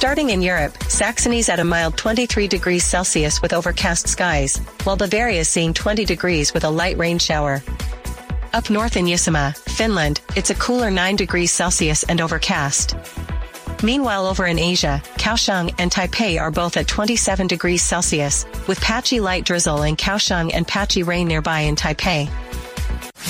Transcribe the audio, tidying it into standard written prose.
Starting in Europe, Saxony's at a mild 23 degrees Celsius with overcast skies, while Bavaria's seeing 20 degrees with a light rain shower. Up north in Uusimaa, Finland, it's a cooler 9 degrees Celsius and overcast. Meanwhile over in Asia, Kaohsiung and Taipei are both at 27 degrees Celsius, with patchy light drizzle in Kaohsiung and patchy rain nearby in Taipei.